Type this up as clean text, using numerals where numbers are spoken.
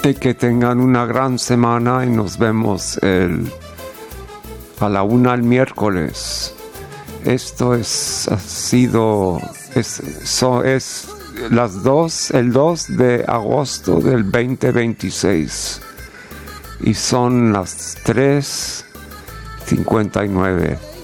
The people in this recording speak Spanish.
y que tengan una gran semana y nos vemos a la 1 el miércoles. Esto es el 2 de agosto del 2026 y son las 3:59.